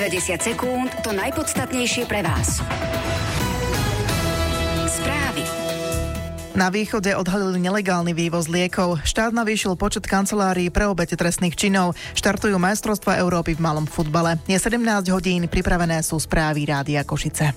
90 sekúnd to najpodstatnejšie pre vás. Správy. Na východe odhalili nelegálny vývoz liekov. Štát navýšil počet kancelárií pre obete trestných činov. Štartujú majstrovstvá Európy v malom futbale. Je 17 hodín, pripravené sú správy Rádia Košice.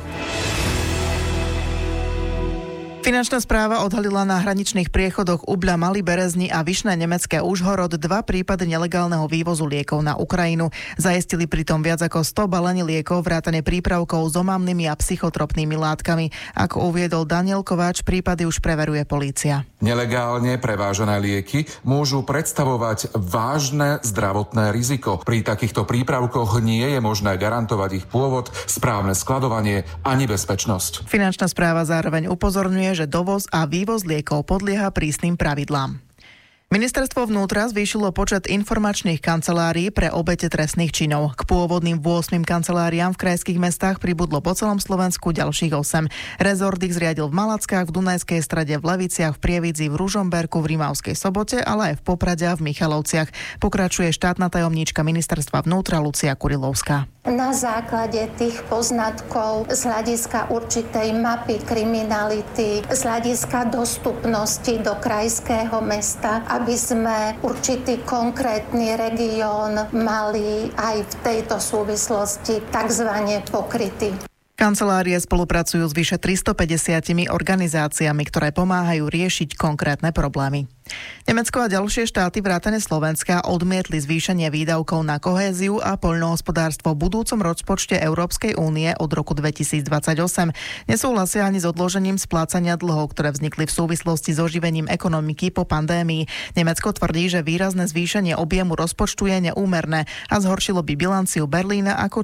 Finančná správa odhalila na hraničných priechodoch Ubľa, Malý Berezni a Vyšné Nemecké Užhorod 2 prípady nelegálneho vývozu liekov na Ukrajinu. Zajistili pritom viac ako 100 balení liekov vrátane prípravkov s omamnými a psychotropnými látkami. Ako uviedol Daniel Kováč, prípady už preveruje polícia. Nelegálne prevážané lieky môžu predstavovať vážne zdravotné riziko. Pri takýchto prípravkoch nie je možné garantovať ich pôvod, správne skladovanie ani bezpečnosť. Finančná správa zároveň upozorňuje, že dovoz a vývoz liekov podlieha prísnym pravidlám. Ministerstvo vnútra zvýšilo počet informačných kancelárií pre obete trestných činov. K pôvodným 8 kanceláriám v krajských mestách pribudlo po celom Slovensku ďalších 8. Rezort ich zriadil v Malackách, v Dunajskej Strede, v Leviciach, v Prievidzi, v Ružomberku, v Rimavskej Sobote, ale aj v Poprade a v Michalovciach. Pokračuje štátna tajomníčka Ministerstva vnútra Lucia Kurilovská. Na základe tých poznatkov z hľadiska určitej mapy kriminality, z hľadiska dostupnosti do krajského mesta, aby sme určitý konkrétny región mali aj v tejto súvislosti takzvané pokrytý. Kancelárie spolupracujú s vyše 350 organizáciami, ktoré pomáhajú riešiť konkrétne problémy. Nemecko a ďalšie štáty vrátane Slovenska odmietli zvýšenie výdavkov na kohéziu a poľnohospodárstvo v budúcom rozpočte Európskej únie od roku 2028. Nesúhlasia ani s odložením splácania dlhov, ktoré vznikli v súvislosti s oživením ekonomiky po pandémii. Nemecko tvrdí, že výrazné zvýšenie objemu rozpočtu je neúmerné a zhoršilo by bilanciu Berlína ako